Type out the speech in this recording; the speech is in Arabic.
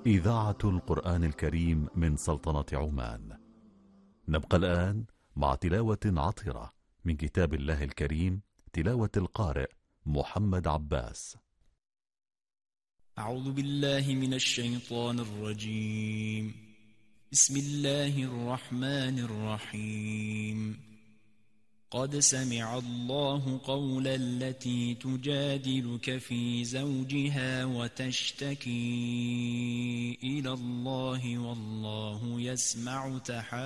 إذاعة القرآن الكريم من سلطنة عمان. نبقى الآن مع تلاوة عطرة من كتاب الله الكريم، تلاوة القارئ محمد عباس. أعوذ بالله من الشيطان الرجيم. بسم الله الرحمن الرحيم. قد سمع الله قول التي تجادلك في زوجها وتشتكي إلى الله والله يسمع